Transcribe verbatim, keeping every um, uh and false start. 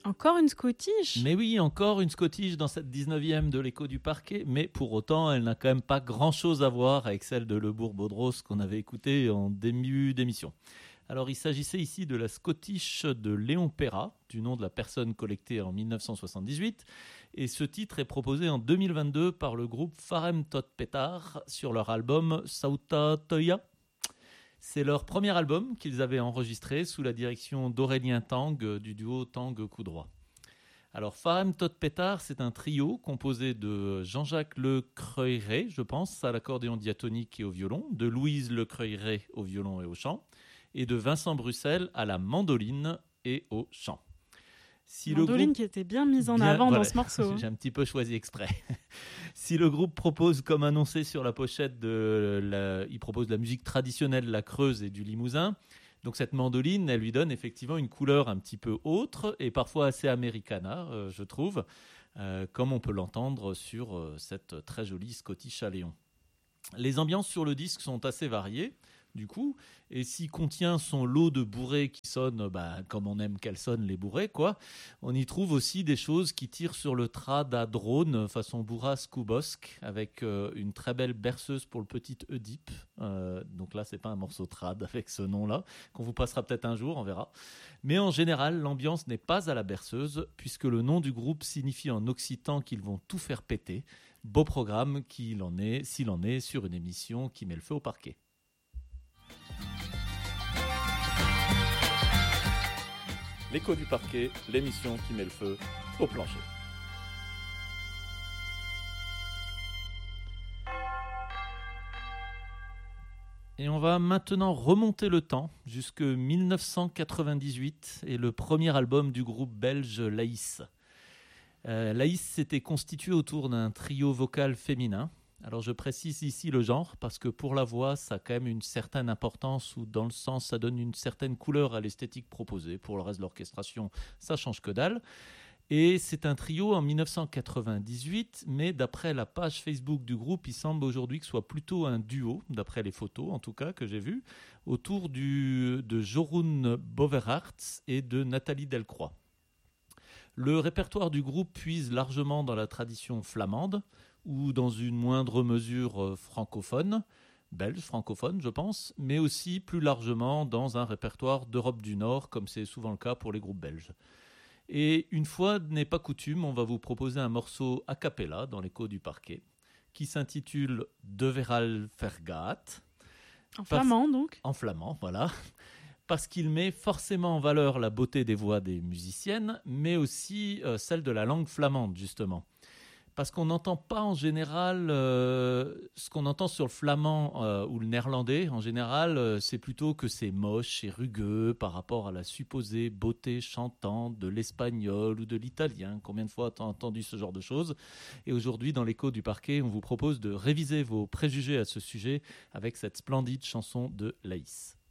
Encore une Scottish ? Mais oui, encore une Scottish dans cette dix-neuvième de l'écho du parquet, mais pour autant, elle n'a quand même pas grand-chose à voir avec celle de Le Bourg-Baudros qu'on avait écoutée en début d'émission. Alors, il s'agissait ici de la Scottish de Léon Perra, du nom de la personne collectée en dix-neuf cent soixante-dix-huit. Et ce titre est proposé en deux mille vingt-deux par le groupe Farem Tot Petar sur leur album Sauta Toya. C'est leur premier album qu'ils avaient enregistré sous la direction d'Aurélien Tang du duo Tang Coup Droit. Alors, Farem Tot Petar, c'est un trio composé de Jean-Jacques Le Creuyret, je pense, à l'accordéon diatonique et au violon, de Louise Le Creuyret au violon et au chant, et de Vincent Bruxelles à la mandoline et au chant. Si mandoline le groupe... qui était bien mise en bien, avant voilà, dans ce morceau. J'ai un petit peu choisi exprès. Si le groupe propose, comme annoncé sur la pochette, de la... il propose de la musique traditionnelle de la Creuse et du Limousin, donc cette mandoline, elle lui donne effectivement une couleur un petit peu autre et parfois assez americana, euh, je trouve, euh, comme on peut l'entendre sur euh, cette très jolie Scottish à Léon. Les ambiances sur le disque sont assez variées, du coup, et s'il contient son lot de bourrées qui sonnent bah, comme on aime qu'elles sonnent, les bourrées, quoi, on y trouve aussi des choses qui tirent sur le trad à drone façon bourrasque ou bosque, avec euh, une très belle berceuse pour le petit Oedipe. Euh, donc là, c'est pas un morceau trad avec ce nom-là, qu'on vous passera peut-être un jour, on verra. Mais en général, l'ambiance n'est pas à la berceuse, puisque le nom du groupe signifie en occitan qu'ils vont tout faire péter. Beau programme qu'il en est, s'il en est, sur une émission qui met le feu au parquet. L'écho du parquet, l'émission qui met le feu au plancher. Et on va maintenant remonter le temps jusque dix-neuf cent quatre-vingt-dix-huit et le premier album du groupe belge Laïs. Euh, Laïs s'était constitué autour d'un trio vocal féminin. Alors je précise ici le genre parce que pour la voix ça a quand même une certaine importance ou dans le sens ça donne une certaine couleur à l'esthétique proposée. Pour le reste de l'orchestration ça change que dalle. Et c'est un trio en dix-neuf cent quatre-vingt-dix-huit, mais d'après la page Facebook du groupe, il semble aujourd'hui que ce soit plutôt un duo, d'après les photos en tout cas que j'ai vues, autour du, de Jorun Boverhardt et de Nathalie Delcroix. Le répertoire du groupe puise largement dans la tradition flamande, ou dans une moindre mesure francophone, belge francophone je pense, mais aussi plus largement dans un répertoire d'Europe du Nord, comme c'est souvent le cas pour les groupes belges. Et une fois n'est pas coutume, on va vous proposer un morceau a cappella dans l'écho du parquet, qui s'intitule De Veral Vergaat. En flamand donc. En flamand, voilà. Parce qu'il met forcément en valeur la beauté des voix des musiciennes, mais aussi euh, celle de la langue flamande, justement. Parce qu'on n'entend pas en général euh, ce qu'on entend sur le flamand euh, ou le néerlandais. En général, euh, c'est plutôt que c'est moche et rugueux par rapport à la supposée beauté chantante de l'espagnol ou de l'italien. Combien de fois as-tu entendu ce genre de choses ? Et aujourd'hui, dans l'écho du parquet, on vous propose de réviser vos préjugés à ce sujet avec cette splendide chanson de Laïs.